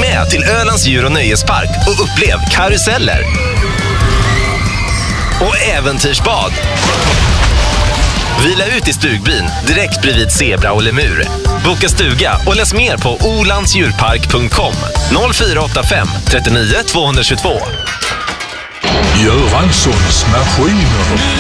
med till Ölands djur- och nöjespark och upplev karuseller och äventyrsbad. Vila ut i stugbyn direkt bredvid zebra och lemur. Boka stuga och läs mer på olandsdjurpark.com 0485 39 222. Göranssons maskiner.